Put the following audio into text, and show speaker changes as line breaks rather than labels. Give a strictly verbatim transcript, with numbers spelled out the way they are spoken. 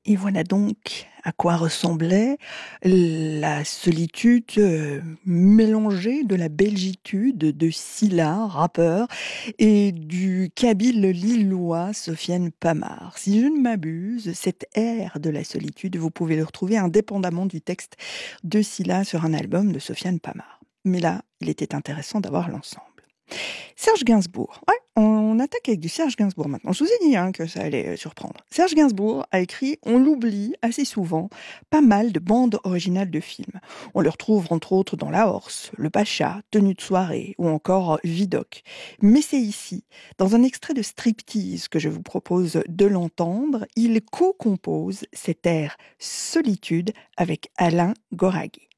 Et voilà donc à quoi ressemblait la solitude euh, mélangée de la belgitude de Scylla, rappeur, et du kabyle lillois Sofiane Pamar. Si je ne m'abuse, cet air de la solitude, vous pouvez le retrouver indépendamment du texte de Scylla sur un album de Sofiane Pamar. Mais là, il était intéressant d'avoir l'ensemble. Serge Gainsbourg. Ouais, on attaque avec du Serge Gainsbourg maintenant. Je vous ai dit hein, que ça allait euh, surprendre. Serge Gainsbourg a écrit, on l'oublie assez souvent, pas mal de bandes originales de films. On le retrouve entre autres dans La Horse, Le Pacha, Tenue de soirée ou encore Vidocq. Mais c'est ici, dans un extrait de Striptease que je vous propose de l'entendre, il co-compose cet air Solitude avec Alain Goraguer.